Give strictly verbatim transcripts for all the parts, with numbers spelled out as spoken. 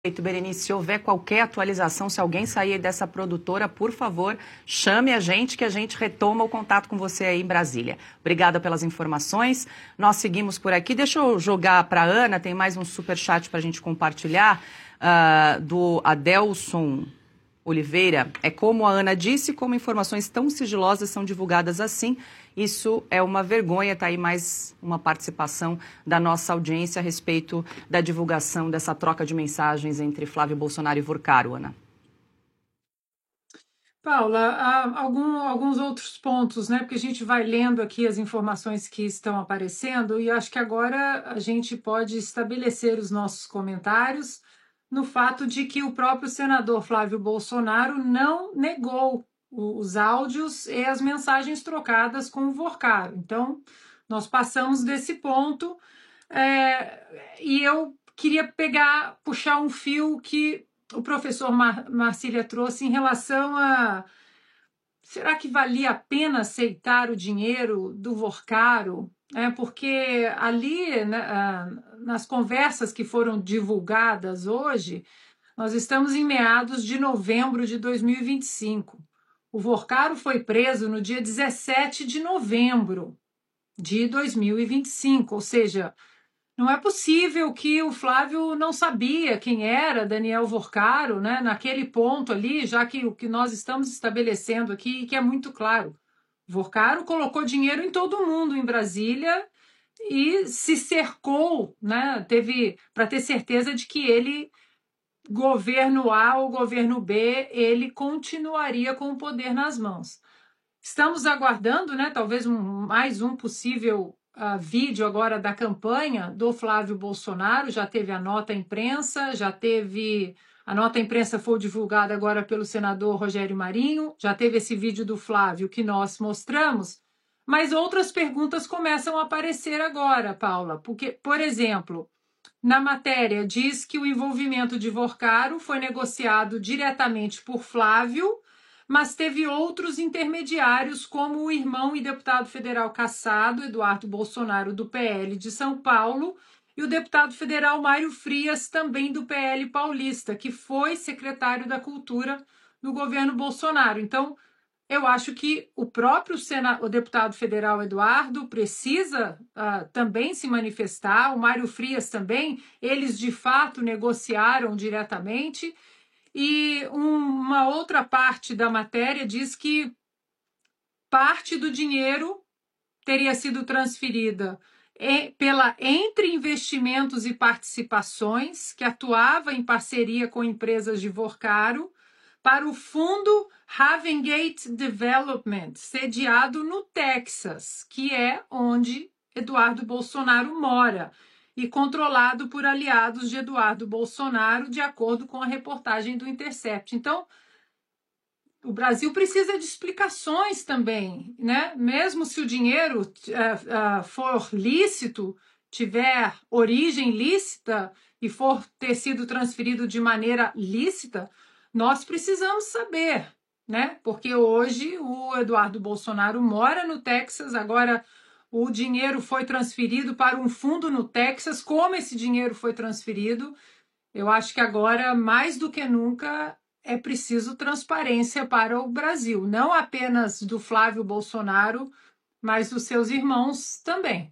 Perfeito, Berenice. Se houver qualquer atualização, se alguém sair dessa produtora, por favor, chame a gente que a gente retoma o contato com você aí em Brasília. Obrigada pelas informações. Nós seguimos por aqui. Deixa eu jogar para a Ana, tem mais um superchat para a gente compartilhar, uh, do Adelson Oliveira. É como a Ana disse, como informações tão sigilosas são divulgadas assim. Isso é uma vergonha, está aí mais uma participação da nossa audiência a respeito da divulgação dessa troca de mensagens entre Flávio Bolsonaro e Vorcaro, Ana. Paula, há algum, alguns outros pontos, né? Porque a gente vai lendo aqui as informações que estão aparecendo e acho que agora a gente pode estabelecer os nossos comentários no fato de que o próprio senador Flávio Bolsonaro não negou os áudios e as mensagens trocadas com o Vorcaro. Então, nós passamos desse ponto é, e eu queria pegar, puxar um fio que o professor Mar Marcília trouxe em relação a será que valia a pena aceitar o dinheiro do Vorcaro? É, porque ali, né, nas conversas que foram divulgadas hoje, nós estamos em meados de novembro de dois mil e vinte e cinco. O Vorcaro foi preso no dia dezessete de novembro de dois mil e vinte e cinco, ou seja, não é possível que o Flávio não sabia quem era Daniel Vorcaro, né, naquele ponto ali, já que o que nós estamos estabelecendo aqui, que é muito claro, Vorcaro colocou dinheiro em todo mundo em Brasília e se cercou, né, teve para ter certeza de que ele governo A ou governo B, ele continuaria com o poder nas mãos. Estamos aguardando, né, talvez um, mais um possível uh, vídeo agora da campanha do Flávio Bolsonaro, já teve a nota à imprensa, já teve... A nota à imprensa foi divulgada agora pelo senador Rogério Marinho, já teve esse vídeo do Flávio que nós mostramos, mas outras perguntas começam a aparecer agora, Paula, porque, por exemplo... Na matéria, diz que o envolvimento de Vorcaro foi negociado diretamente por Flávio, mas teve outros intermediários, como o irmão e deputado federal cassado, Eduardo Bolsonaro, do P L de São Paulo, e o deputado federal Mário Frias, também do P L paulista, que foi secretário da Cultura no governo Bolsonaro. Então, eu acho que o próprio Sena, o deputado federal Eduardo precisa uh, também se manifestar, o Mário Frias também, eles de fato negociaram diretamente, e um, uma outra parte da matéria diz que parte do dinheiro teria sido transferida e, pela Entre Investimentos e Participações, que atuava em parceria com empresas de Vorcaro, para o fundo Havengate Development, sediado no Texas, que é onde Eduardo Bolsonaro mora, e controlado por aliados de Eduardo Bolsonaro, de acordo com a reportagem do Intercept. Então, o Brasil precisa de explicações também, né? Mesmo se o dinheiro uh, uh, for lícito, tiver origem lícita e for ter sido transferido de maneira lícita, nós precisamos saber, né? Porque hoje o Eduardo Bolsonaro mora no Texas, agora o dinheiro foi transferido para um fundo no Texas. Como esse dinheiro foi transferido? Eu acho que agora, mais do que nunca, é preciso transparência para o Brasil, não apenas do Flávio Bolsonaro, mas dos seus irmãos também.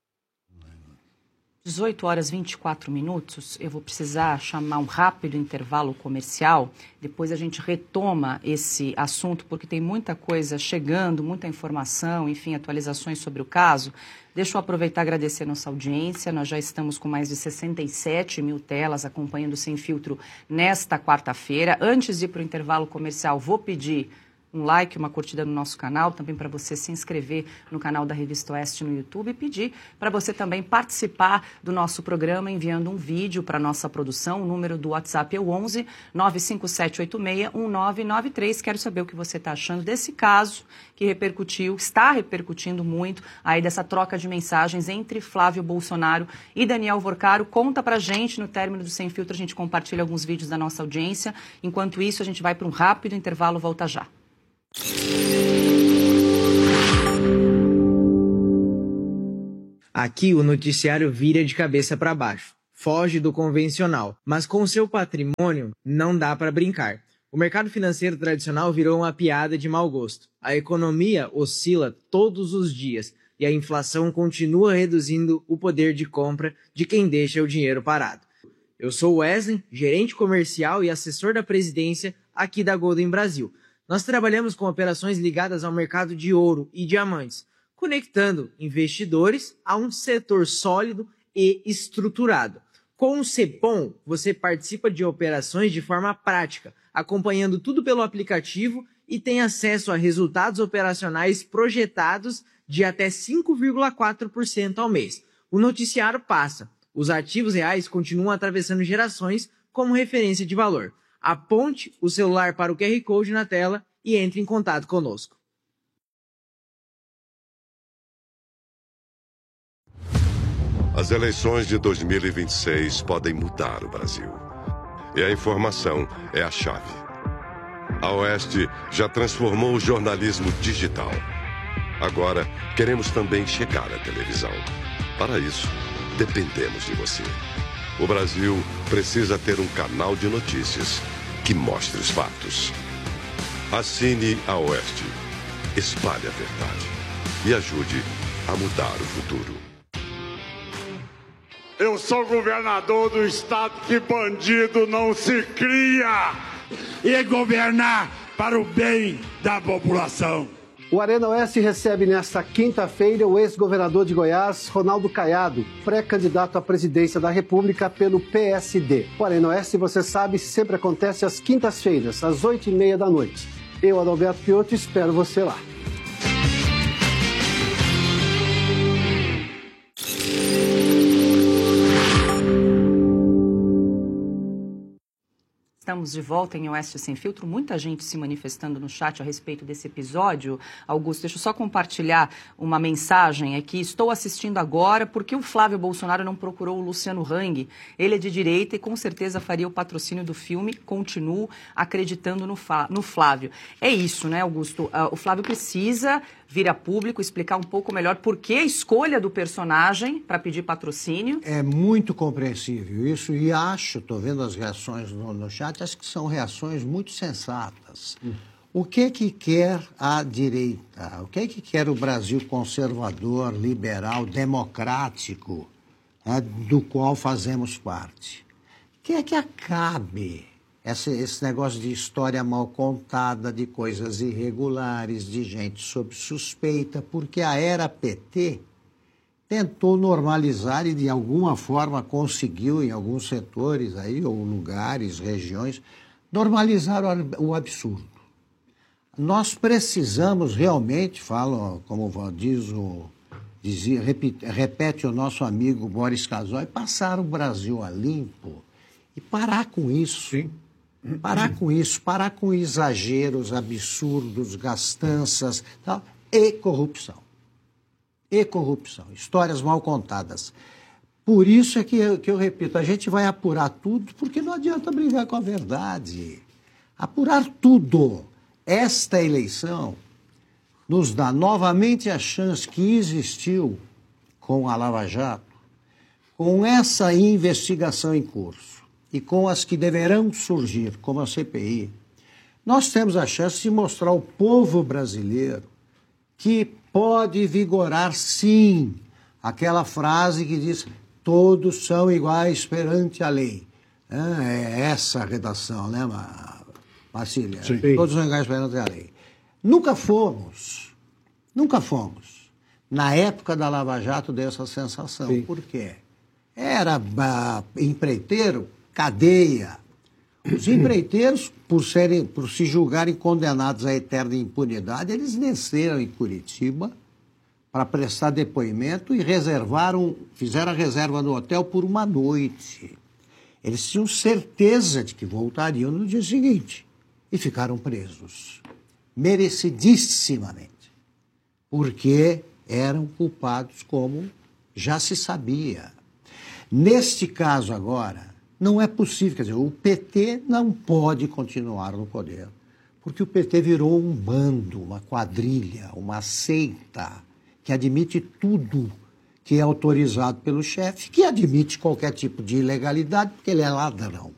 dezoito horas e vinte e quatro minutos, eu vou precisar chamar um rápido intervalo comercial, depois a gente retoma esse assunto, porque tem muita coisa chegando, muita informação, enfim, atualizações sobre o caso. Deixa eu aproveitar e agradecer a nossa audiência, nós já estamos com mais de sessenta e sete mil telas acompanhando Sem Filtro nesta quarta-feira. Antes de ir para o intervalo comercial, vou pedir um like, uma curtida no nosso canal, também para você se inscrever no canal da Revista Oeste no YouTube e pedir para você também participar do nosso programa enviando um vídeo para a nossa produção. O número do WhatsApp é o onze nove cinco sete oito seis um nove nove três. Quero saber o que você está achando desse caso que repercutiu, está repercutindo muito aí dessa troca de mensagens entre Flávio Bolsonaro e Daniel Vorcaro. Conta pra gente, no término do Sem Filtro a gente compartilha alguns vídeos da nossa audiência. Enquanto isso, a gente vai para um rápido intervalo, volta já. Aqui o noticiário vira de cabeça para baixo. foge do convencional, mas com seu patrimônio não dá para brincar. O mercado financeiro tradicional virou uma piada de mau gosto. A economia oscila todos os dias e a inflação continua reduzindo o poder de compra de quem deixa o dinheiro parado. Eu sou Wesley, gerente comercial e assessor da presidência aqui da Golden Brasil. Nós trabalhamos com operações ligadas ao mercado de ouro e diamantes, conectando investidores a um setor sólido e estruturado. Com o Cepom, você participa de operações de forma prática, acompanhando tudo pelo aplicativo e tem acesso a resultados operacionais projetados de até cinco vírgula quatro por cento ao mês. O noticiário passa. Os ativos reais continuam atravessando gerações como referência de valor. Aponte o celular para o Q R Code na tela e entre em contato conosco. As eleições de dois mil e vinte e seis podem mudar o Brasil. E a informação é a chave. A Oeste já transformou o jornalismo digital. Agora, queremos também chegar à televisão. Para isso, dependemos de você. O Brasil precisa ter um canal de notícias que mostre os fatos. Assine a Oeste, espalhe a verdade e ajude a mudar o futuro. Eu sou governador do estado que bandido não se cria e governar para o bem da população. O Arena Oeste recebe nesta quinta-feira o ex-governador de Goiás, Ronaldo Caiado, pré-candidato à presidência da República pelo P S D. O Arena Oeste, você sabe, sempre acontece às quintas-feiras, às oito e meia da noite. Eu, Adalberto Piotto, espero você lá. Estamos de volta em Oeste Sem Filtro, muita gente se manifestando no chat a respeito desse episódio. Augusto, deixa eu só compartilhar uma mensagem aqui. Estou assistindo agora porque o Flávio Bolsonaro não procurou o Luciano Hang. Ele é de direita e com certeza faria o patrocínio do filme. Continuo acreditando no, no Flávio. É isso, né, Augusto? Uh, o Flávio precisa vir a público, explicar um pouco melhor por que a escolha do personagem para pedir patrocínio. É muito compreensível isso e acho, estou vendo as reações no, no chat, acho que são reações muito sensatas. Hum. O que que quer a direita? O que que quer o Brasil conservador, liberal, democrático, né, do qual fazemos parte? Quer que acabe Esse, esse negócio de história mal contada, de coisas irregulares, de gente sob suspeita, porque a era P T tentou normalizar e, de alguma forma, conseguiu, em alguns setores, aí, ou lugares, regiões, normalizar o, o absurdo. Nós precisamos realmente, falo, como diz o, dizia, repete, repete o nosso amigo Boris Casoy, passar o Brasil a limpo e parar com isso. Sim. Parar com isso, parar com exageros, absurdos, gastanças, tal, e corrupção. E corrupção, histórias mal contadas. Por isso é que eu, que eu repito, a gente vai apurar tudo, porque não adianta brigar com a verdade. Apurar tudo. Esta eleição nos dá novamente a chance que existiu com a Lava Jato, com essa investigação em curso, e com as que deverão surgir, como a C P I, nós temos a chance de mostrar ao povo brasileiro que pode vigorar, sim, aquela frase que diz todos são iguais perante a lei. É essa a redação, né, Marcília? Sim. Todos são iguais perante a lei. Nunca fomos, nunca fomos. Na época da Lava Jato deu essa sensação. Sim. Por quê? Era uh, empreiteiro, cadeia. Os empreiteiros, por, serem, por se julgarem condenados à eterna impunidade, eles desceram em Curitiba para prestar depoimento e reservaram, fizeram a reserva no hotel por uma noite. Eles tinham certeza de que voltariam no dia seguinte e ficaram presos, merecidissimamente, porque eram culpados como já se sabia. Neste caso agora, não é possível, quer dizer, o P T não pode continuar no poder, porque o P T virou um bando, uma quadrilha, uma seita que admite tudo, que é autorizado pelo chefe, que admite qualquer tipo de ilegalidade, porque ele é ladrão.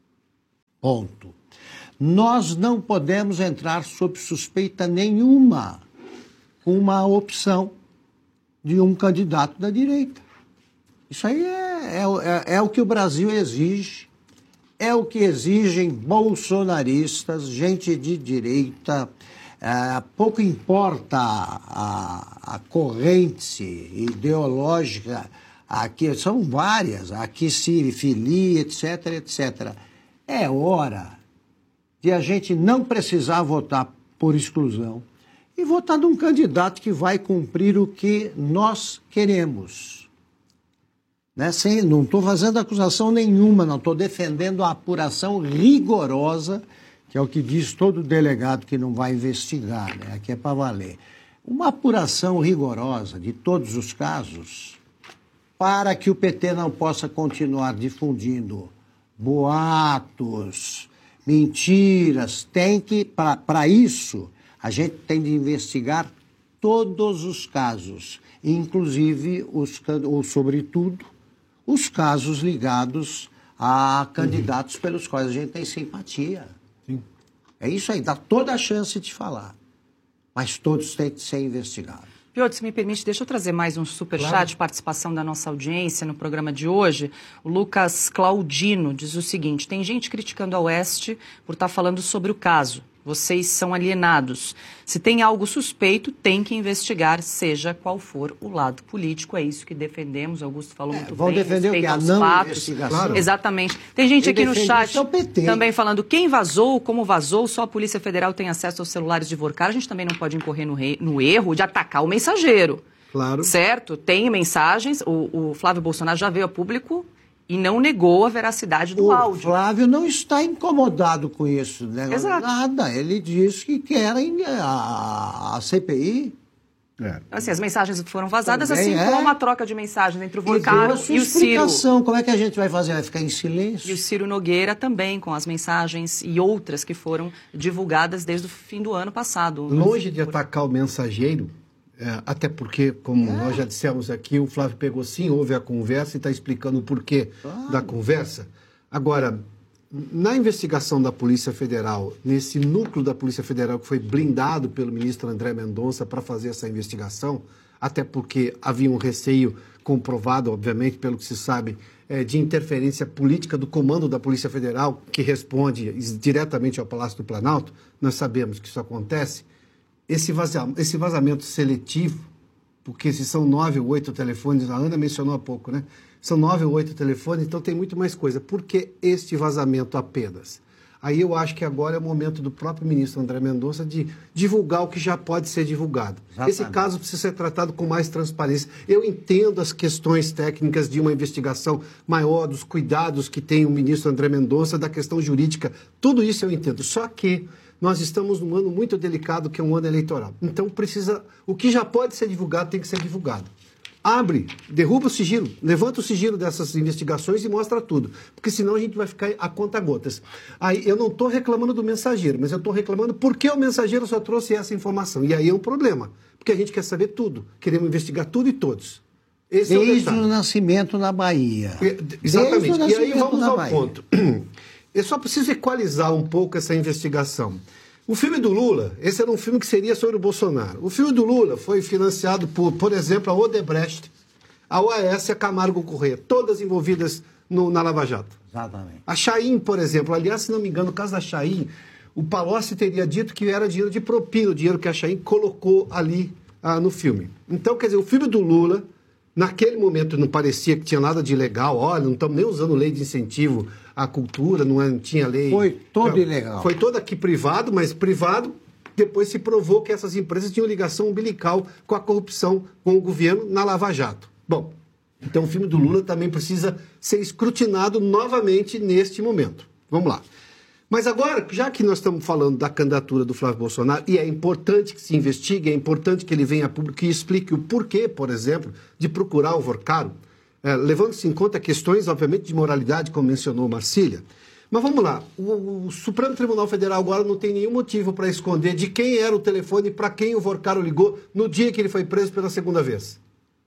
Ponto. Nós não podemos entrar sob suspeita nenhuma com uma opção de um candidato da direita. Isso aí é, é, é o que o Brasil exige, é o que exigem bolsonaristas, gente de direita. É, pouco importa a, a, a corrente ideológica, aqui são várias, aqui se filia, etc, etcétera. É hora de a gente não precisar votar por exclusão e votar num candidato que vai cumprir o que nós queremos. Né? Sem, não estou fazendo acusação nenhuma, não estou defendendo a apuração rigorosa, que é o que diz todo delegado que não vai investigar, né? Aqui é para valer. Uma apuração rigorosa de todos os casos para que o P T não possa continuar difundindo boatos, mentiras. Tem que, para isso, a gente tem de investigar todos os casos, inclusive, os, ou sobretudo, os casos ligados a candidatos uhum. pelos quais a gente tem simpatia. Sim. É isso aí, dá toda a chance de falar. Mas todos têm que ser investigados. Piotr, se me permite, deixa eu trazer mais um superchat claro. de participação da nossa audiência no programa de hoje. O Lucas Claudino diz o seguinte: tem gente criticando a Oeste por estar falando sobre o caso. Vocês são alienados. Se tem algo suspeito, tem que investigar, seja qual for o lado político. É isso que defendemos. Augusto falou é, muito vão bem. Vão defender o que? A não fatos. investigação. Claro. Exatamente. Tem gente aqui no chat também falando quem vazou, como vazou, só a Polícia Federal tem acesso aos celulares de Vorcar. A gente também não pode incorrer no, rei, no erro de atacar o mensageiro. Claro. Certo? Tem mensagens. O, o Flávio Bolsonaro já veio a público e não negou a veracidade do o áudio. O Flávio não está incomodado com isso, né? Exato. Nada. Ele diz que querem a, a C P I. É. Assim, as mensagens foram vazadas, Também assim é. como a troca de mensagens entre o Vorcaro e, e o Ciro. Como é que a gente vai fazer? Vai ficar em silêncio? E o Ciro Nogueira também, com as mensagens e outras que foram divulgadas desde o fim do ano passado. Longe de atacar o mensageiro, É, até porque, como é. nós já dissemos aqui, o Flávio pegou sim, houve a conversa e está explicando o porquê claro. da conversa. Agora, na investigação da Polícia Federal, nesse núcleo da Polícia Federal que foi blindado pelo ministro André Mendonça para fazer essa investigação, até porque havia um receio comprovado, obviamente, pelo que se sabe, é, de interferência política do comando da Polícia Federal, que responde diretamente ao Palácio do Planalto, nós sabemos que isso acontece. Esse vazamento, esse vazamento seletivo, porque se são nove ou oito telefones, a Ana mencionou há pouco, né? São nove ou oito telefones, então tem muito mais coisa. Por que este vazamento apenas? Aí eu acho que agora é o momento do próprio ministro André Mendonça de divulgar o que já pode ser divulgado. Exatamente. Esse caso precisa ser tratado com mais transparência. Eu entendo as questões técnicas de uma investigação maior, dos cuidados que tem o ministro André Mendonça, da questão jurídica, tudo isso eu entendo. Só que nós estamos num ano muito delicado, que é um ano eleitoral. Então, precisa, o que já pode ser divulgado tem que ser divulgado. Abre, derruba o sigilo, levanta o sigilo dessas investigações e mostra tudo. Porque senão a gente vai ficar a conta-gotas. Aí, eu não estou reclamando do mensageiro, mas eu estou reclamando porque o mensageiro só trouxe essa informação. E aí é um problema, porque a gente quer saber tudo. Queremos investigar tudo e todos. Esse Desde é o, o nascimento na Bahia. Exatamente. E aí vamos ao Bahia. ponto. Eu só preciso equalizar um pouco essa investigação. O filme do Lula, esse era um filme que seria sobre o Bolsonaro. O filme do Lula foi financiado por, por exemplo, a Odebrecht, a O A S e a Camargo Corrêa, todas envolvidas no, na Lava Jato. Exatamente. A Chaim, por exemplo, aliás, se não me engano, no caso da Chaim, o Palocci teria dito que era dinheiro de propina, o dinheiro que a Chaim colocou ali ah, no filme. Então, quer dizer, o filme do Lula, naquele momento não parecia que tinha nada de ilegal, olha, não estamos nem usando lei de incentivo à cultura, não, é, não tinha lei... Foi todo ilegal. Foi todo aqui privado, mas privado, depois se provou que essas empresas tinham ligação umbilical com a corrupção, com o governo na Lava Jato. Bom, então o filme do Lula também precisa ser escrutinado novamente neste momento. Vamos lá. Mas agora, já que nós estamos falando da candidatura do Flávio Bolsonaro, e é importante que se investigue, é importante que ele venha a público e explique o porquê, por exemplo, de procurar o Vorcaro, é, levando-se em conta questões, obviamente, de moralidade, como mencionou Marcília. Mas vamos lá, o, o Supremo Tribunal Federal agora não tem nenhum motivo para esconder de quem era o telefone e para quem o Vorcaro ligou no dia que ele foi preso pela segunda vez.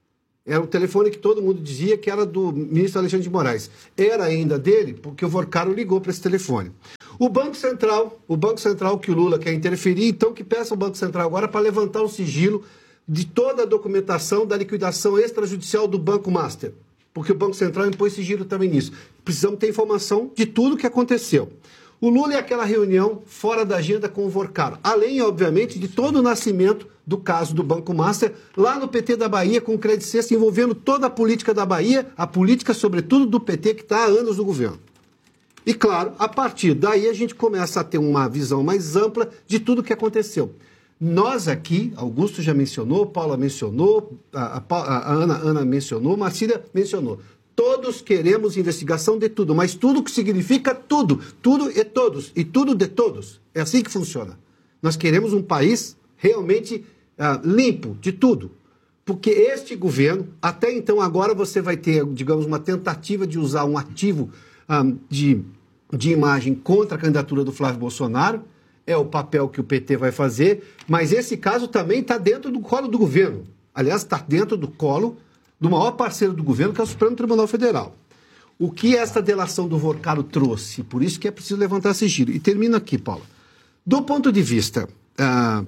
Era o telefone que todo mundo dizia que era do ministro Alexandre de Moraes. Era ainda dele, porque o Vorcaro ligou para esse telefone. O Banco Central, o Banco Central que o Lula quer interferir, então que peça ao Banco Central agora para levantar o sigilo de toda a documentação da liquidação extrajudicial do Banco Master. Porque o Banco Central impôs sigilo também nisso. Precisamos ter informação de tudo o que aconteceu. O Lula é aquela reunião fora da agenda com o Vorcaro. Além, obviamente, de todo o nascimento do caso do Banco Master, lá no P T da Bahia, com o Credit Suisse, envolvendo toda a política da Bahia, a política, sobretudo, do P T, que está há anos no governo. E, claro, a partir daí a gente começa a ter uma visão mais ampla de tudo o que aconteceu. Nós aqui, Augusto já mencionou, Paula mencionou, a, a, a Ana, Ana mencionou, Marcília mencionou. Todos queremos investigação de tudo, mas tudo que significa tudo, tudo e todos, e tudo de todos. É assim que funciona. Nós queremos um país realmente uh, limpo de tudo. Porque este governo, até então agora você vai ter, digamos, uma tentativa de usar um ativo um, de, de imagem contra a candidatura do Flávio Bolsonaro, é o papel que o P T vai fazer, mas esse caso também está dentro do colo do governo. Aliás, está dentro do colo do maior parceiro do governo, que é o Supremo Tribunal Federal. O que esta delação do Vorcaro trouxe? Por isso que é preciso levantar sigilo. E termino aqui, Paula. Do ponto de vista ah,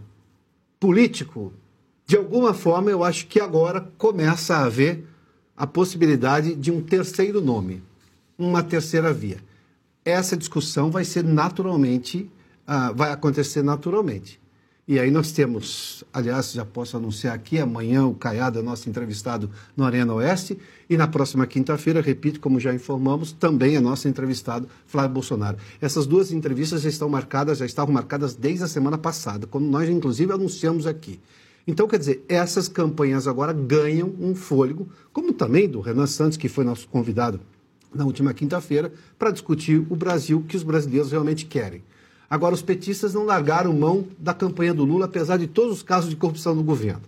político, de alguma forma, eu acho que agora começa a haver a possibilidade de um terceiro nome, uma terceira via. Essa discussão vai ser naturalmente, ah, vai acontecer naturalmente. E aí nós temos, aliás, já posso anunciar aqui, amanhã o Caiado é nosso entrevistado no Arena Oeste, e na próxima quinta-feira, repito, como já informamos, também é nosso entrevistado Flávio Bolsonaro. Essas duas entrevistas já estão marcadas, já estavam marcadas desde a semana passada, quando nós, inclusive, anunciamos aqui. Então, quer dizer, essas campanhas agora ganham um fôlego, como também do Renan Santos, que foi nosso convidado na última quinta-feira, para discutir o Brasil que os brasileiros realmente querem. Agora, os petistas não largaram mão da campanha do Lula, apesar de todos os casos de corrupção no governo.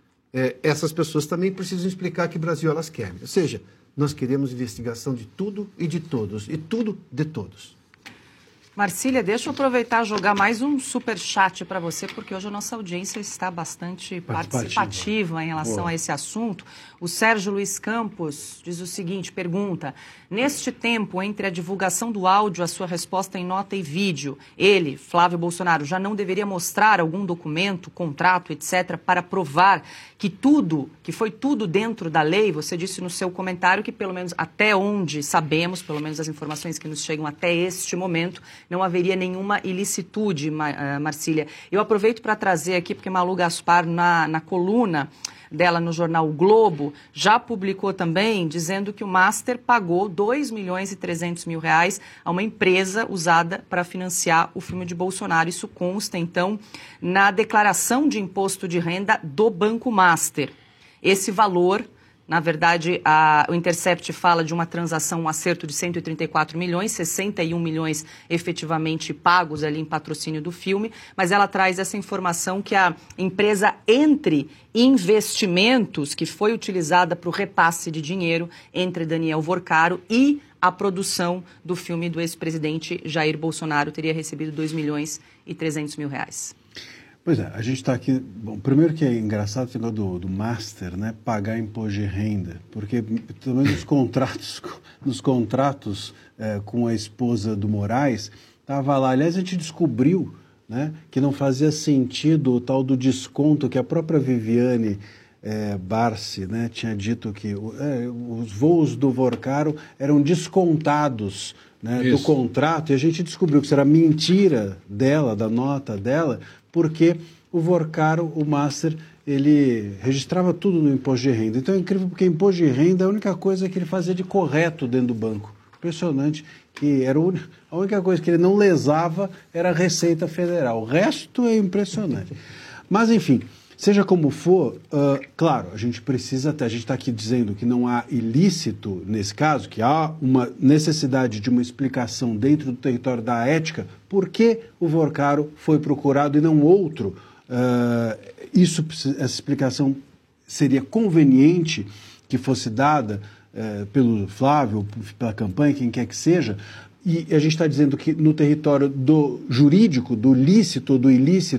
É, essas pessoas também precisam explicar que Brasil elas querem. Ou seja, nós queremos investigação de tudo e de todos, e tudo de todos. Marcília, deixa eu aproveitar e jogar mais um superchat para você, porque hoje a nossa audiência está bastante participativa, participativa em relação Boa. a esse assunto. O Sérgio Luiz Campos diz o seguinte, pergunta, neste tempo entre a divulgação do áudio, a sua resposta em nota e vídeo, ele, Flávio Bolsonaro, já não deveria mostrar algum documento, contrato, etcétera, para provar que tudo, que foi tudo dentro da lei? Você disse no seu comentário que pelo menos até onde sabemos, pelo menos as informações que nos chegam até este momento, não haveria nenhuma ilicitude, Marcília. Eu aproveito para trazer aqui, porque Malu Gaspar, na, na coluna dela no jornal O Globo, já publicou também dizendo que o Master pagou dois milhões e trezentos mil reais a uma empresa usada para financiar o filme de Bolsonaro. Isso consta, então, na declaração de imposto de renda do Banco Master. Esse valor, na verdade, a, o Intercept fala de uma transação, um acerto de cento e trinta e quatro milhões, sessenta e um milhões efetivamente pagos ali em patrocínio do filme, mas ela traz essa informação que a empresa Entre Investimentos, que foi utilizada para o repasse de dinheiro entre Daniel Vorcaro e a produção do filme do ex-presidente Jair Bolsonaro, teria recebido dois milhões e trezentos mil reais. Pois é, a gente está aqui... Bom, primeiro que é engraçado o negócio do, do Master, né? Pagar imposto de renda, porque também nos contratos, nos contratos é, com a esposa do Moraes, estava lá. Aliás, a gente descobriu, né, que não fazia sentido o tal do desconto que a própria Viviane é, Barsi, né, tinha dito que é, os voos do Vorcaro eram descontados, né, do contrato, e a gente descobriu que isso era mentira dela, da nota dela, porque o Vorcaro, o Master, ele registrava tudo no imposto de renda. Então é incrível, porque imposto de renda é a única coisa que ele fazia de correto dentro do banco. Impressionante, que era a única coisa que ele não lesava era a Receita Federal. O resto é impressionante. Mas, enfim, seja como for, uh, claro, a gente precisa, até a gente está aqui dizendo que não há ilícito nesse caso, que há uma necessidade de uma explicação dentro do território da ética, por que o Vorcaro foi procurado e não outro. Uh, isso, essa explicação seria conveniente que fosse dada uh, pelo Flávio, pela campanha, quem quer que seja, e a gente está dizendo que no território do jurídico, do lícito, do ilícito,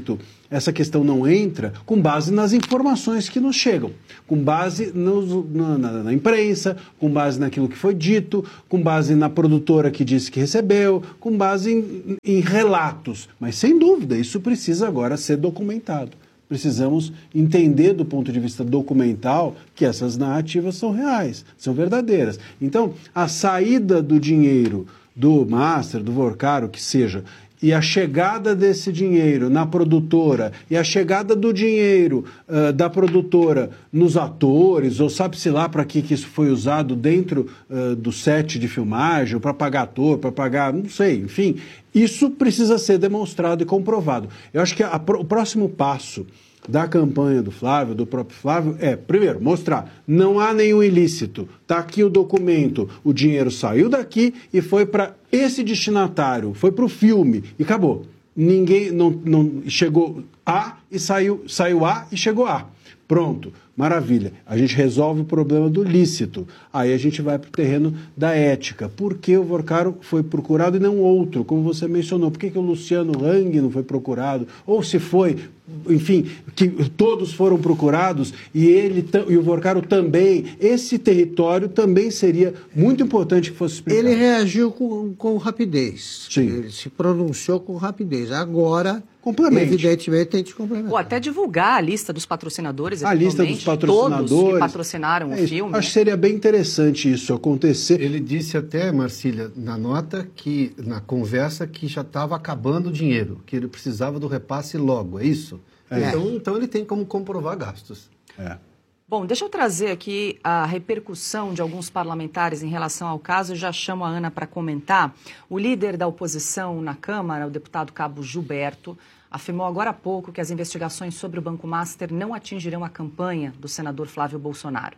essa questão não entra com base nas informações que nos chegam, com base no, na, na, na imprensa, com base naquilo que foi dito, com base na produtora que disse que recebeu, com base em, em relatos. Mas, sem dúvida, isso precisa agora ser documentado. Precisamos entender do ponto de vista documental que essas narrativas são reais, são verdadeiras. Então, a saída do dinheiro do Master, do Vorcaro, que seja, e a chegada desse dinheiro na produtora, e a chegada do dinheiro uh, da produtora nos atores, ou sabe-se lá para que, que isso foi usado dentro uh, do set de filmagem, para pagar ator, para pagar, não sei, enfim, isso precisa ser demonstrado e comprovado. Eu acho que a, o próximo passo da campanha do Flávio, do próprio Flávio, é, primeiro, mostrar, não há nenhum ilícito, está aqui o documento, o dinheiro saiu daqui e foi para esse destinatário, foi para o filme e acabou. Ninguém, não, não, chegou A e saiu, saiu A e chegou A. Pronto, maravilha. A gente resolve o problema do lícito. Aí a gente vai para o terreno da ética. Por que o Vorcaro foi procurado e não outro? Como você mencionou, por que, que o Luciano Hang não foi procurado? Ou se foi, enfim, que todos foram procurados e ele e o Vorcaro também. Esse território também seria muito importante que fosse explicado. Ele reagiu com, com rapidez. Sim. Ele se pronunciou com rapidez. Agora, Complemente. evidentemente, tem que complementar. Ou até divulgar a lista dos patrocinadores, a lista dos patrocinadores, todos que patrocinaram é, o filme. Acho que seria bem interessante isso acontecer. Ele disse até, Marcília, na nota, que na conversa, que já estava acabando o dinheiro, que ele precisava do repasse logo, é isso? É. Então, então ele tem como comprovar gastos. É. Bom, deixa eu trazer aqui a repercussão de alguns parlamentares em relação ao caso. Eu já chamo a Ana para comentar. O líder da oposição na Câmara, o deputado Cabo Gilberto, afirmou agora há pouco que as investigações sobre o Banco Master não atingirão a campanha do senador Flávio Bolsonaro.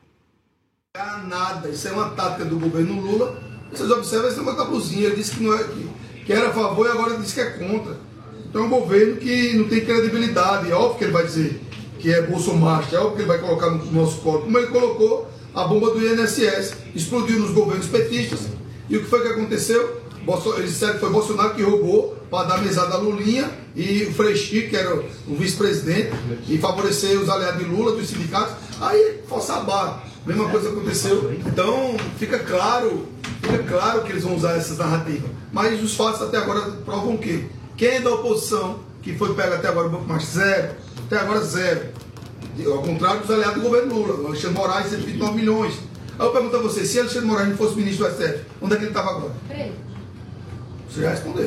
Nada, isso é uma tática do governo Lula. Vocês observam, isso é uma cabuzinha. Ele disse que, não é, que, que era a favor e agora disse que é contra. Então é um governo que não tem credibilidade. É óbvio que ele vai dizer que é Bolsonaro, é óbvio que ele vai colocar no nosso corpo, como ele colocou a bomba do I N S S, explodiu nos governos petistas, e o que foi que aconteceu? Eles disseram que foi Bolsonaro que roubou para dar mesada a Lulinha e o Freixi, que era o vice-presidente, e favorecer os aliados de Lula, dos sindicatos, aí força a barra, mesma coisa aconteceu. Então fica claro, fica claro que eles vão usar essas narrativas, mas os fatos até agora provam o quê? Quem é da oposição, que foi pego até agora, mais zero, até agora zero. Ao contrário dos aliados do governo Lula. O Alexandre Moraes, cento e vinte e nove milhões. Aí eu pergunto a você, se Alexandre Moraes não fosse ministro do S T F, onde é que ele estava agora? Você já respondeu.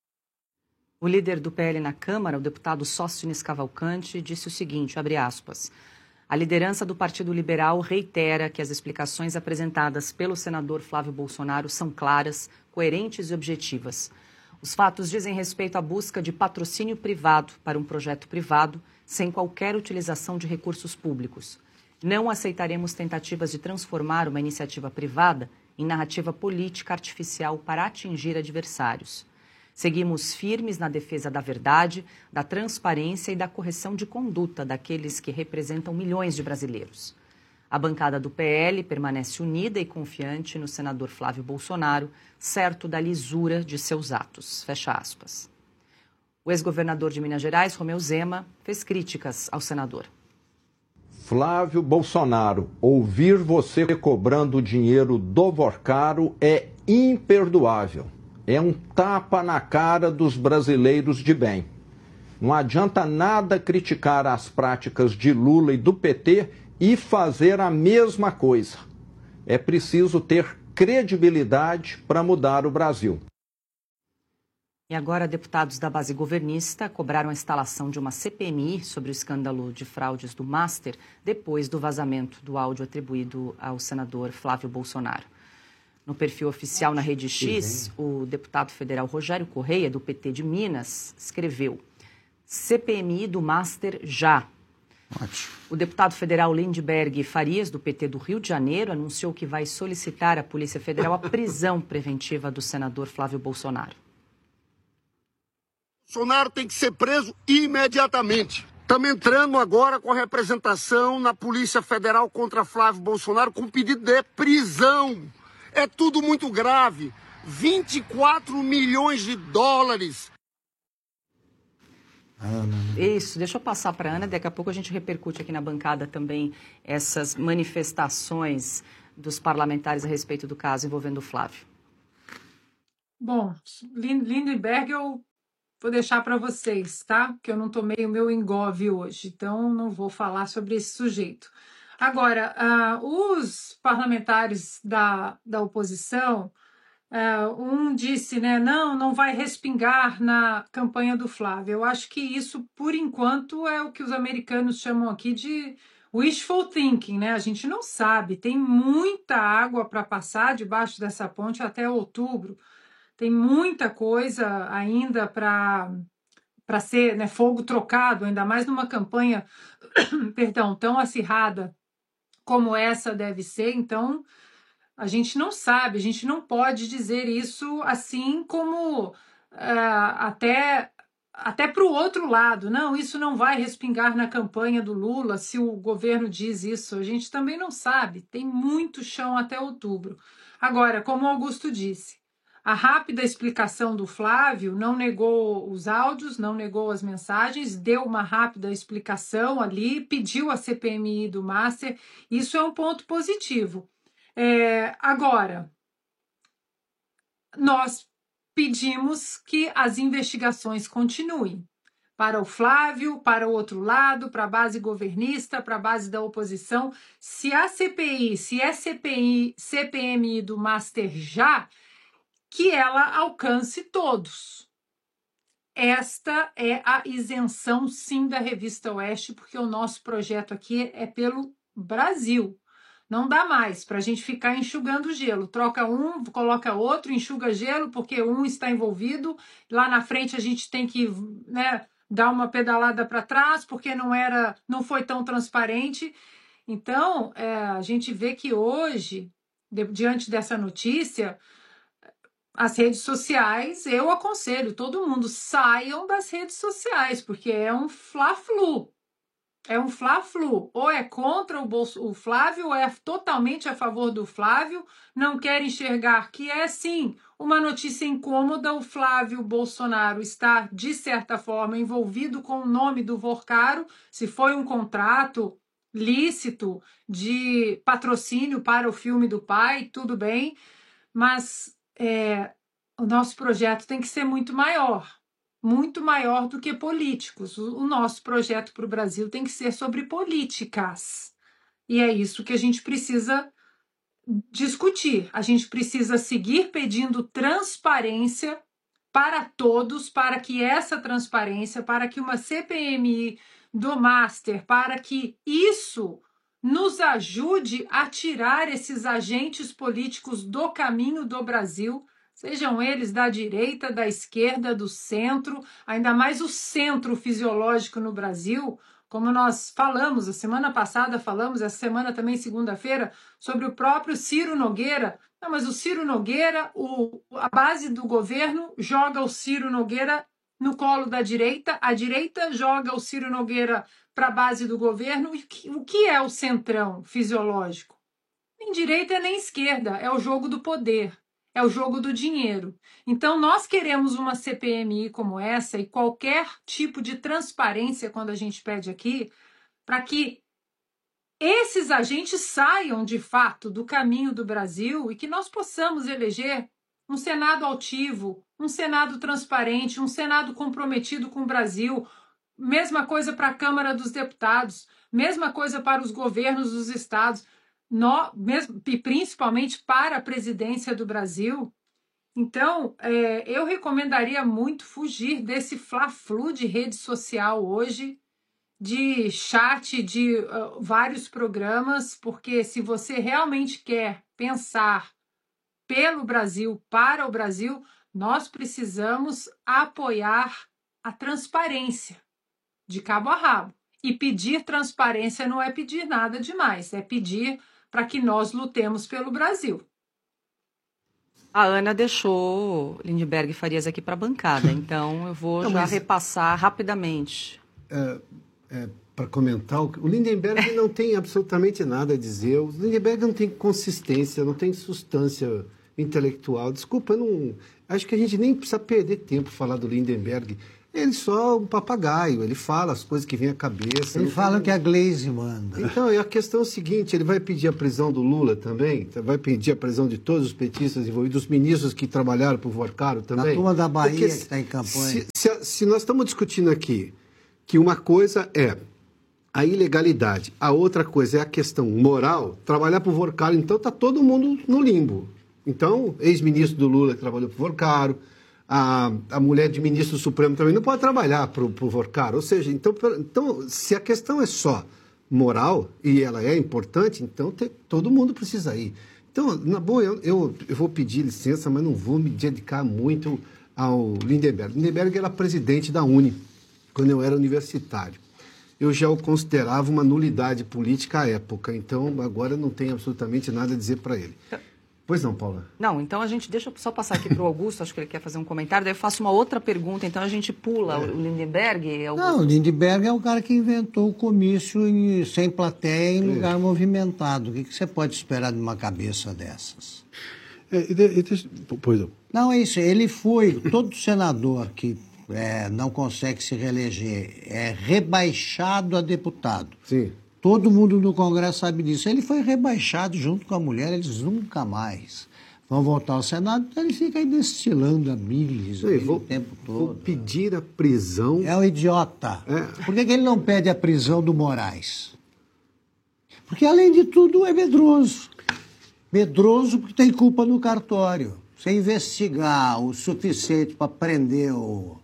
O líder do P L na Câmara, o deputado Sóstenes Cavalcante, disse o seguinte, abre aspas, a liderança do Partido Liberal reitera que as explicações apresentadas pelo senador Flávio Bolsonaro são claras, coerentes e objetivas. Os fatos dizem respeito à busca de patrocínio privado para um projeto privado, sem qualquer utilização de recursos públicos. Não aceitaremos tentativas de transformar uma iniciativa privada em narrativa política artificial para atingir adversários. Seguimos firmes na defesa da verdade, da transparência e da correção de conduta daqueles que representam milhões de brasileiros. A bancada do P L permanece unida e confiante no senador Flávio Bolsonaro, certo da lisura de seus atos. Fecha aspas. O ex-governador de Minas Gerais, Romeu Zema, fez críticas ao senador. Flávio Bolsonaro, ouvir você cobrando dinheiro do Vorcaro é imperdoável. É um tapa na cara dos brasileiros de bem. Não adianta nada criticar as práticas de Lula e do P T e fazer a mesma coisa. É preciso ter credibilidade para mudar o Brasil. E agora, deputados da base governista cobraram a instalação de uma C P M I sobre o escândalo de fraudes do Master, depois do vazamento do áudio atribuído ao senador Flávio Bolsonaro. No perfil oficial na Rede X, o deputado federal Rogério Correia, do P T de Minas, escreveu: C P M I do Master já. Ótimo. O deputado federal Lindbergh Farias, do P T do Rio de Janeiro, anunciou que vai solicitar à Polícia Federal a prisão preventiva do senador Flávio Bolsonaro. Bolsonaro tem que ser preso imediatamente. Estamos entrando agora com a representação na Polícia Federal contra Flávio Bolsonaro com pedido de prisão. É tudo muito grave. vinte e quatro milhões de dólares. Ana. Isso, deixa eu passar para a Ana, daqui a pouco a gente repercute aqui na bancada também essas manifestações dos parlamentares a respeito do caso envolvendo o Flávio. Bom, Lindenberg eu vou deixar para vocês, tá? Porque eu não tomei o meu engove hoje, então não vou falar sobre esse sujeito. Agora, uh, os parlamentares da, da oposição, uh, um disse, né, não, não vai respingar na campanha do Flávio. Eu acho que isso, por enquanto, é o que os americanos chamam aqui de wishful thinking, né? A gente não sabe, tem muita água para passar debaixo dessa ponte até outubro. Tem muita coisa ainda para para ser, né, fogo trocado, ainda mais numa campanha perdão, tão acirrada como essa deve ser. Então, a gente não sabe, a gente não pode dizer isso assim como uh, até, até para o outro lado. Não, isso não vai respingar na campanha do Lula se o governo diz isso. A gente também não sabe, tem muito chão até outubro. Agora, como o Augusto disse, a rápida explicação do Flávio não negou os áudios, não negou as mensagens, deu uma rápida explicação ali, pediu a C P M I do Master. Isso é um ponto positivo. É, agora, nós pedimos que as investigações continuem. Para o Flávio, para o outro lado, para a base governista, para a base da oposição. Se a C P I, se é C P I, C P M I do Master já, que ela alcance todos. Esta é a isenção, sim, da Revista Oeste, porque o nosso projeto aqui é pelo Brasil. Não dá mais para a gente ficar enxugando gelo. Troca um, coloca outro, enxuga gelo, porque um está envolvido. Lá na frente a gente tem que, né, dar uma pedalada para trás, porque não era, não foi tão transparente. Então, é, a gente vê que hoje, de, diante dessa notícia, as redes sociais, eu aconselho todo mundo, saiam das redes sociais, porque é um fla-flu. É um fla-flu. Ou é contra o, Bolso, o Flávio, ou é totalmente a favor do Flávio. Não quer enxergar que é, sim, uma notícia incômoda. O Flávio Bolsonaro está, de certa forma, envolvido com o nome do Vorcaro. Se foi um contrato lícito de patrocínio para o filme do pai, tudo bem. Mas É, o nosso projeto tem que ser muito maior, muito maior do que políticos. O, o nosso projeto para o Brasil tem que ser sobre políticas. E é isso que a gente precisa discutir. A gente precisa seguir pedindo transparência para todos, para que essa transparência, para que uma C P M I do Master, para que isso nos ajude a tirar esses agentes políticos do caminho do Brasil, sejam eles da direita, da esquerda, do centro, ainda mais o centro fisiológico no Brasil, como nós falamos, a semana passada falamos, essa semana também, segunda-feira, sobre o próprio Ciro Nogueira. Não, mas o Ciro Nogueira, o, a base do governo joga o Ciro Nogueira no colo da direita, a direita joga o Ciro Nogueira para a base do governo. O que é o centrão fisiológico? Nem direita nem esquerda, é o jogo do poder, é o jogo do dinheiro. Então, nós queremos uma C P M I como essa e qualquer tipo de transparência quando a gente pede aqui, para que esses agentes saiam, de fato, do caminho do Brasil e que nós possamos eleger um Senado altivo, um Senado transparente, um Senado comprometido com o Brasil. Mesma coisa para a Câmara dos Deputados, mesma coisa para os governos dos estados, no, mesmo, e principalmente para a presidência do Brasil. Então, é, eu recomendaria muito fugir desse fla-flu de rede social hoje, de chat, de uh, vários programas, porque se você realmente quer pensar pelo Brasil, para o Brasil, nós precisamos apoiar a transparência de cabo a rabo. E pedir transparência não é pedir nada demais, é pedir para que nós lutemos pelo Brasil. A Ana deixou Lindenberg Farias aqui para a bancada, então eu vou não, já mas... repassar rapidamente. É, é, para comentar, o Lindenberg não tem absolutamente nada a dizer, o Lindenberg não tem consistência, não tem substância intelectual. Desculpa, eu não, acho que a gente nem precisa perder tempo falar do Lindenberg. Ele só um papagaio, ele fala as coisas que vêm à cabeça. Ele fala que a Glaze manda. Então, e a questão é o seguinte, ele vai pedir a prisão do Lula também? Vai pedir a prisão de todos os petistas envolvidos, dos ministros que trabalharam para o Vorcaro também? A turma da Bahia Porque que está em campanha. Se, se, se nós estamos discutindo aqui que uma coisa é a ilegalidade, a outra coisa é a questão moral, trabalhar para o Vorcaro, então está todo mundo no limbo. Então, ex-ministro do Lula que trabalhou para o Vorcaro, A, a mulher de ministro do Supremo também não pode trabalhar para o Vorcaro. Ou seja, então, então, se a questão é só moral, e ela é importante, então te, todo mundo precisa ir. Então, na boa, eu, eu, eu vou pedir licença, mas não vou me dedicar muito ao Lindenberg. Lindenberg era presidente da Uni, quando eu era universitário. Eu já o considerava uma nulidade política à época, então agora não tenho absolutamente nada a dizer para ele. Pois não, Paula? Não, então a gente deixa eu só passar aqui para o Augusto, acho que ele quer fazer um comentário, daí eu faço uma outra pergunta, então a gente pula é. o Lindenberg. Augusto. Não, o Lindenberg é o cara que inventou o comício em, sem plateia em lugar é. movimentado. O que, que você pode esperar de uma cabeça dessas? É, e de, e de, pois não. Não, é isso, ele foi, todo senador que é, não consegue se reeleger é rebaixado a deputado. Sim. Todo mundo no Congresso sabe disso. Ele foi rebaixado junto com a mulher, eles nunca mais vão voltar ao Senado, então ele fica aí destilando a bilis o tempo todo. Vou pedir a prisão... É um idiota. É. Por que, que ele não pede a prisão do Moraes? Porque, além de tudo, é medroso. Medroso porque tem culpa no cartório. Você investigar o suficiente para prender o,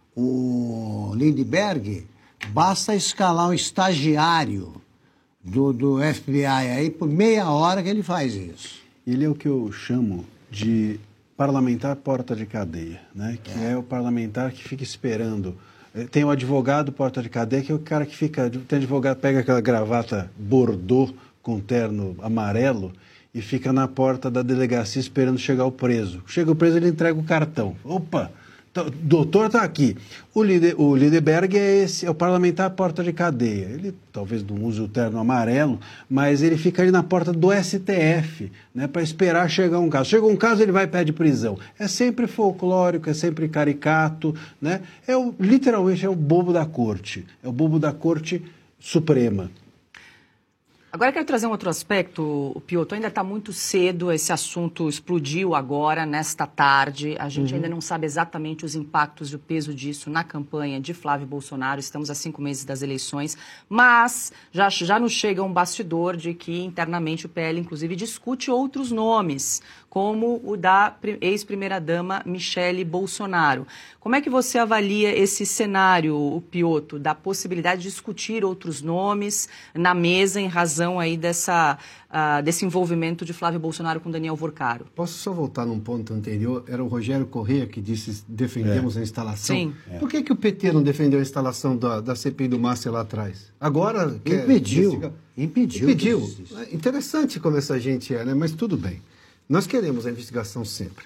o Lindenberg, basta escalar um estagiário do, do F B I aí por meia hora que ele faz isso. Ele é o que eu chamo de parlamentar porta de cadeia, né? Que é. é o parlamentar que fica esperando. Tem o advogado porta de cadeia, que é o cara que fica... Tem advogado, pega aquela gravata bordô com terno amarelo e fica na porta da delegacia esperando chegar o preso. Chega o preso, ele entrega o cartão. Opa! O doutor está aqui. O, Lide, o Lindenberg é, esse, é o parlamentar porta de cadeia. Ele talvez não use o terno amarelo, mas ele fica ali na porta do S T F, né, para esperar chegar um caso. Chega um caso, ele vai e pede prisão. É sempre folclórico, é sempre caricato, né? É o, literalmente é o bobo da corte. É o bobo da corte suprema. Agora eu quero trazer um outro aspecto, Piotr, ainda está muito cedo, esse assunto explodiu agora, nesta tarde, a gente uhum. ainda não sabe exatamente os impactos e o peso disso na campanha de Flávio Bolsonaro, estamos a cinco meses das eleições, mas já, já nos chega um bastidor de que internamente o P L, inclusive, discute outros nomes, como o da ex-primeira-dama Michele Bolsonaro. Como é que você avalia esse cenário, Piotr, da possibilidade de discutir outros nomes na mesa em razão aí dessa, uh, desse envolvimento de Flávio Bolsonaro com Daniel Vorcaro? Posso só voltar num ponto anterior? Era o Rogério Corrêa que disse defendemos é. a instalação. Sim. É. Por que, que o P T não defendeu a instalação da, da C P I do Márcio lá atrás? Agora... Impediu. Quer... Impediu. Impediu. É interessante como essa gente é, né? Mas tudo bem. Nós queremos a investigação sempre.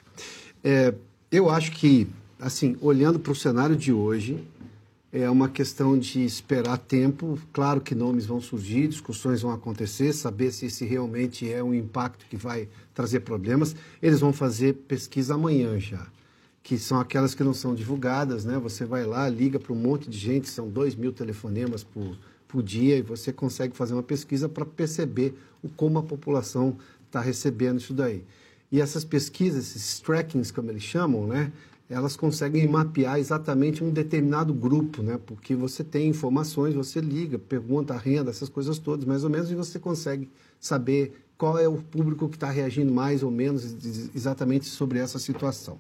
É, eu acho que, assim, olhando para o cenário de hoje, é uma questão de esperar tempo. Claro que nomes vão surgir, discussões vão acontecer, saber se esse realmente é um impacto que vai trazer problemas. Eles vão fazer pesquisa amanhã já, que são aquelas que não são divulgadas, né? Você vai lá, liga para um monte de gente, são dois mil telefonemas por, por dia, e você consegue fazer uma pesquisa para perceber o, como a população está recebendo isso daí. E essas pesquisas, esses trackings, como eles chamam, né, elas conseguem mapear exatamente um determinado grupo, né, porque você tem informações, você liga, pergunta a renda, essas coisas todas, mais ou menos, e você consegue saber qual é o público que está reagindo mais ou menos exatamente sobre essa situação.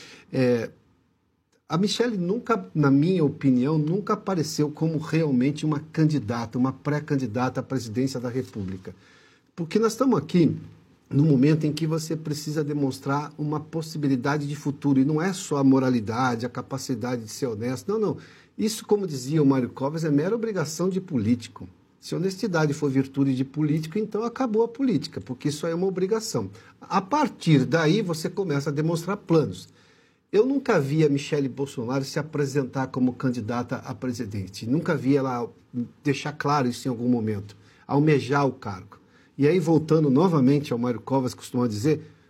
É, a Michele nunca, na minha opinião, nunca apareceu como realmente uma candidata, uma pré-candidata à presidência da República. Porque nós estamos aqui no momento em que você precisa demonstrar uma possibilidade de futuro. E não é só a moralidade, a capacidade de ser honesto. Não, não. Isso, como dizia o Mário Covas, é mera obrigação de político. Se honestidade for virtude de político, então acabou a política, porque isso é uma obrigação. A partir daí, você começa a demonstrar planos. Eu nunca vi a Michele Bolsonaro se apresentar como candidata a presidente. Nunca vi ela deixar claro isso em algum momento, almejar o cargo. E aí, voltando novamente ao Mário Covas, costuma dizer,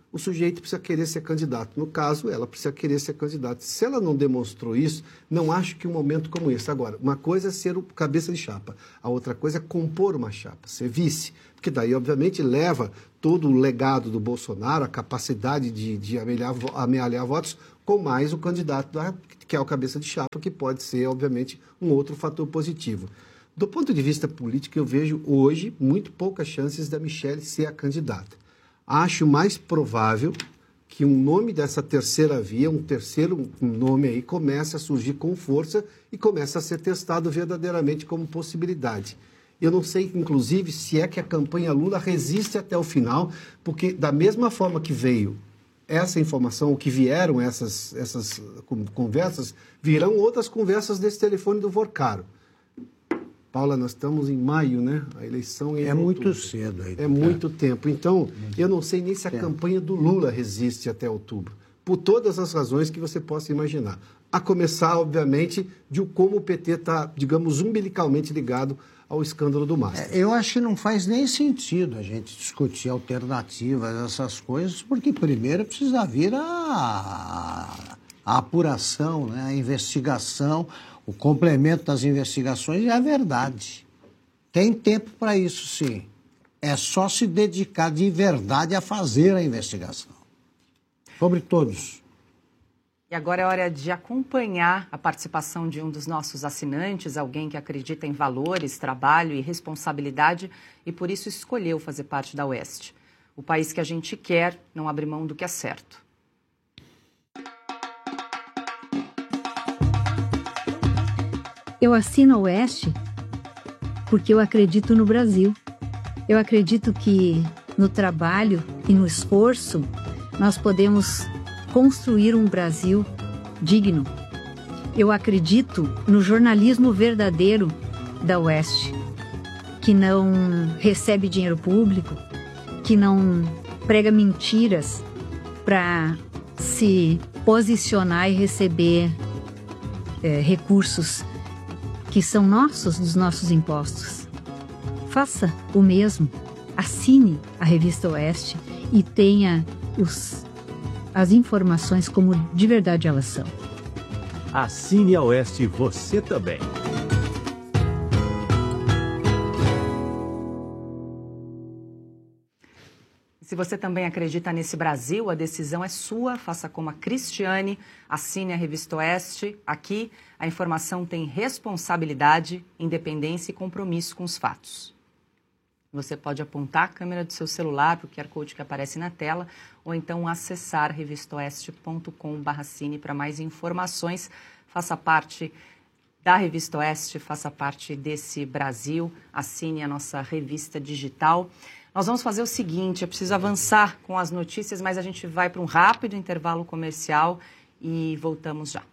o sujeito precisa querer ser candidato. No caso, ela precisa querer ser candidata. Se ela não demonstrou isso, não acho que um momento como esse. Agora, uma coisa é ser o cabeça de chapa, a outra coisa é compor uma chapa, ser vice. Porque daí, obviamente, leva todo o legado do Bolsonaro, a capacidade de, de amealhar, amealhar votos, com mais o candidato da, que é o cabeça de chapa, que pode ser, obviamente, um outro fator positivo. Do ponto de vista político, eu vejo hoje muito poucas chances da Michelle ser a candidata. Acho mais provável que um nome dessa terceira via, um terceiro nome aí, comece a surgir com força e comece a ser testado verdadeiramente como possibilidade. Eu não sei, inclusive, se é que a campanha Lula resiste até o final, porque da mesma forma que veio essa informação, ou que vieram essas, essas conversas, virão outras conversas desse telefone do Vorcaro. Paula, nós estamos em maio, né? A eleição é, é muito cedo. Aí, é muito tempo. Então, eu não sei nem se a tempo. campanha do Lula resiste até outubro, por todas as razões que você possa imaginar. A começar, obviamente, de como o P T está, digamos, umbilicalmente ligado ao escândalo do Master. É, eu acho que não faz nem sentido a gente discutir alternativas, essas coisas, porque primeiro precisa vir a, a apuração, né? A investigação. O complemento das investigações é a verdade. Tem tempo para isso, sim. É só se dedicar de verdade a fazer a investigação. Sobre todos. E agora é hora de acompanhar a participação de um dos nossos assinantes, alguém que acredita em valores, trabalho e responsabilidade e por isso escolheu fazer parte da Oeste. O país que a gente quer não abre mão do que é certo. Eu assino a Oeste porque eu acredito no Brasil. Eu acredito que no trabalho e no esforço nós podemos construir um Brasil digno. Eu acredito no jornalismo verdadeiro da Oeste, que não recebe dinheiro público, que não prega mentiras para se posicionar e receber é, recursos que são nossos, dos nossos impostos. Faça o mesmo. Assine a Revista Oeste e tenha os, as informações como de verdade elas são. Assine a Oeste você também. Se você também acredita nesse Brasil, a decisão é sua. Faça como a Cristiane, assine a Revista Oeste. Aqui, a informação tem responsabilidade, independência e compromisso com os fatos. Você pode apontar a câmera do seu celular para o Q R Code que aparece na tela ou então acessar revista oeste ponto com barra cine para mais informações. Faça parte da Revista Oeste, faça parte desse Brasil, assine a nossa revista digital. Nós vamos fazer o seguinte, eu preciso avançar com as notícias, mas a gente vai para um rápido intervalo comercial e voltamos já.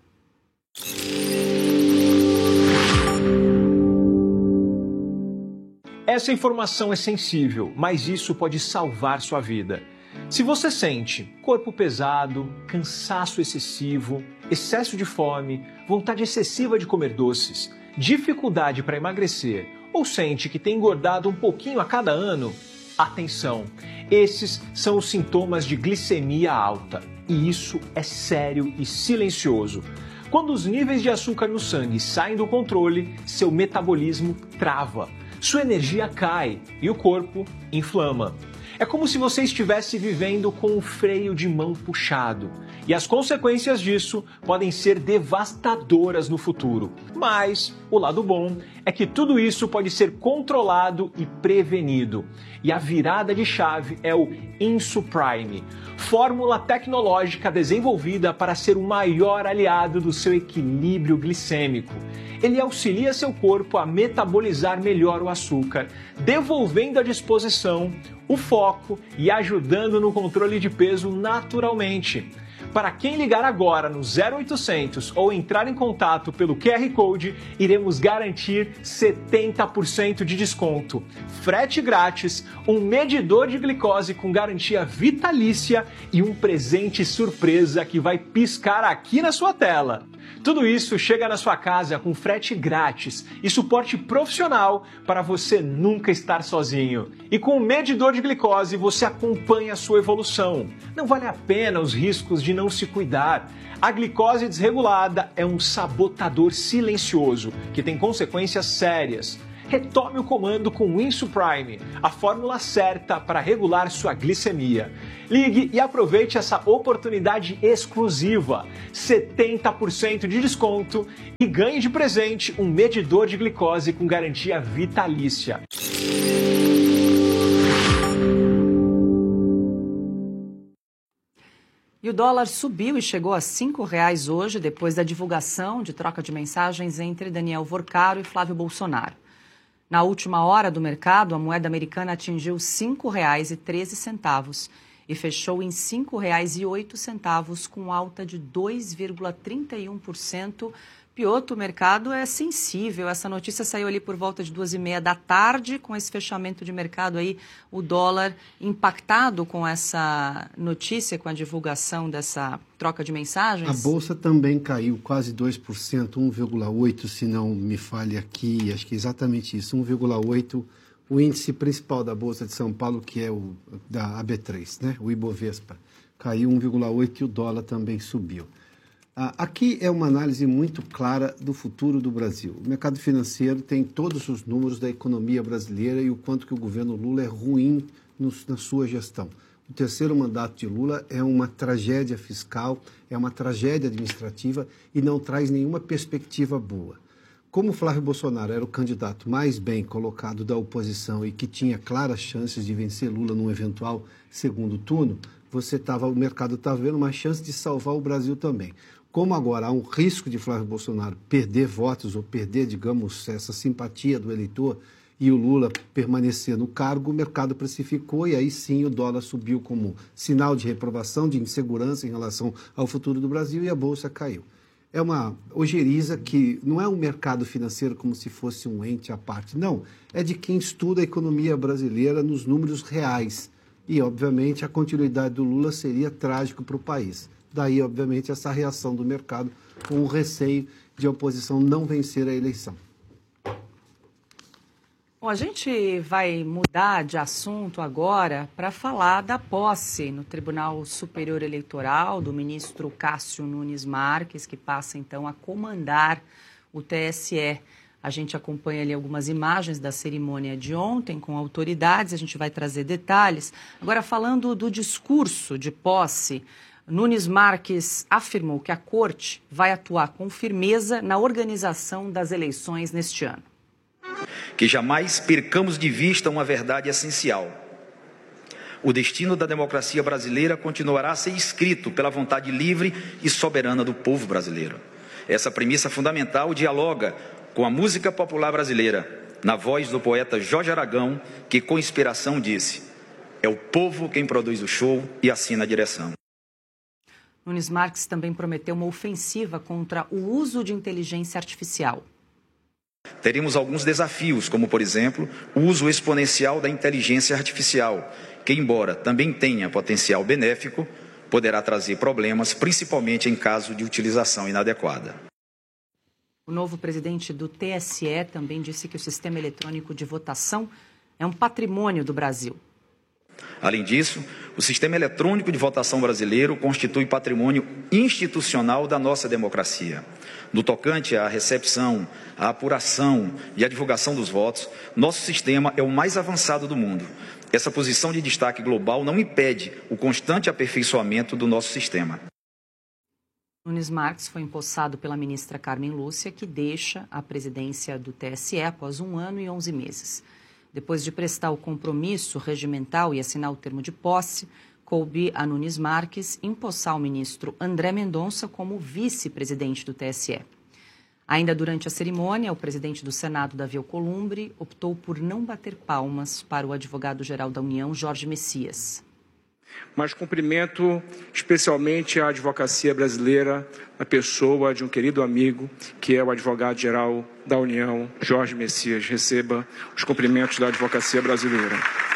Essa informação é sensível, mas isso pode salvar sua vida. Se você sente corpo pesado, cansaço excessivo, excesso de fome, vontade excessiva de comer doces, dificuldade para emagrecer ou sente que tem engordado um pouquinho a cada ano, atenção, esses são os sintomas de glicemia alta e isso é sério e silencioso. Quando os níveis de açúcar no sangue saem do controle, seu metabolismo trava, sua energia cai e o corpo inflama. É como se você estivesse vivendo com o freio de mão puxado. E as consequências disso podem ser devastadoras no futuro. Mas o lado bom é que tudo isso pode ser controlado e prevenido. E a virada de chave é o Insuprime, fórmula tecnológica desenvolvida para ser o maior aliado do seu equilíbrio glicêmico. Ele auxilia seu corpo a metabolizar melhor o açúcar, devolvendo a disposição, o foco e ajudando no controle de peso naturalmente. Para quem ligar agora no zero oitocentos ou entrar em contato pelo Q R Code, iremos garantir setenta por cento de desconto, frete grátis, um medidor de glicose com garantia vitalícia e um presente surpresa que vai piscar aqui na sua tela. Tudo isso chega na sua casa com frete grátis e suporte profissional para você nunca estar sozinho. E com o medidor de glicose você acompanha a sua evolução. Não vale a pena os riscos de não se cuidar. A glicose desregulada é um sabotador silencioso que tem consequências sérias. Retome o comando com o Insuprime, a fórmula certa para regular sua glicemia. Ligue e aproveite essa oportunidade exclusiva. setenta por cento de desconto e ganhe de presente um medidor de glicose com garantia vitalícia. E o dólar subiu e chegou a cinco reais hoje, depois da divulgação de troca de mensagens entre Daniel Vorcaro e Flávio Bolsonaro. Na última hora do mercado, a moeda americana atingiu cinco reais e treze centavos e fechou em cinco reais e oito centavos, com alta de dois vírgula trinta e um por cento. Piotr, o mercado é sensível. Essa notícia saiu ali por volta de duas e meia da tarde, com esse fechamento de mercado aí, o dólar impactado com essa notícia, com a divulgação dessa troca de mensagens. A Bolsa também caiu quase dois por cento, um vírgula oito por cento, se não me falhe aqui, acho que é exatamente isso, um vírgula oito por cento. O índice principal da Bolsa de São Paulo, que é o da A B três, né? O Ibovespa, caiu um vírgula oito por cento e o dólar também subiu. Aqui é uma análise muito clara do futuro do Brasil. O mercado financeiro tem todos os números da economia brasileira e o quanto que o governo Lula é ruim no, na sua gestão. O terceiro mandato de Lula é uma tragédia fiscal, é uma tragédia administrativa e não traz nenhuma perspectiva boa. Como Flávio Bolsonaro era o candidato mais bem colocado da oposição e que tinha claras chances de vencer Lula num eventual segundo turno, você tava, o mercado estava vendo uma chance de salvar o Brasil também. Como agora há um risco de Flávio Bolsonaro perder votos ou perder, digamos, essa simpatia do eleitor e o Lula permanecer no cargo, o mercado precificou e aí sim o dólar subiu como sinal de reprovação, de insegurança em relação ao futuro do Brasil e a Bolsa caiu. É uma ojeriza que não é um mercado financeiro como se fosse um ente à parte, não. É de quem estuda a economia brasileira nos números reais. E, obviamente, a continuidade do Lula seria trágico para o país. Daí, obviamente, essa reação do mercado com o receio de a oposição não vencer a eleição. Bom, a gente vai mudar de assunto agora para falar da posse no Tribunal Superior Eleitoral do ministro Cássio Nunes Marques, que passa então a comandar o T S E. A gente acompanha ali algumas imagens da cerimônia de ontem com autoridades, a gente vai trazer detalhes. Agora, falando do discurso de posse, Nunes Marques afirmou que a Corte vai atuar com firmeza na organização das eleições neste ano. Que jamais percamos de vista uma verdade essencial. O destino da democracia brasileira continuará a ser escrito pela vontade livre e soberana do povo brasileiro. Essa premissa fundamental dialoga com a música popular brasileira, na voz do poeta Jorge Aragão, que com inspiração disse: é o povo quem produz o show e assina a direção. Nunes Marques também prometeu uma ofensiva contra o uso de inteligência artificial. Teremos alguns desafios, como, por exemplo, o uso exponencial da inteligência artificial, que, embora também tenha potencial benéfico, poderá trazer problemas, principalmente em caso de utilização inadequada. O novo presidente do T S E também disse que o sistema eletrônico de votação é um patrimônio do Brasil. Além disso, o sistema eletrônico de votação brasileiro constitui patrimônio institucional da nossa democracia. No tocante à recepção, à apuração e à divulgação dos votos, nosso sistema é o mais avançado do mundo. Essa posição de destaque global não impede o constante aperfeiçoamento do nosso sistema. Nunes Marques foi empossado pela ministra Carmen Lúcia, que deixa a presidência do T S E após um ano e onze meses. Depois de prestar o compromisso regimental e assinar o termo de posse, coube a Nunes Marques empossar o ministro André Mendonça como vice-presidente do T S E. Ainda durante a cerimônia, o presidente do Senado, Davi Alcolumbre, optou por não bater palmas para o advogado-geral da União, Jorge Messias. Mas cumprimento especialmente a advocacia brasileira, a pessoa de um querido amigo, que é o advogado-geral da União, Jorge Messias. Receba os cumprimentos da advocacia brasileira.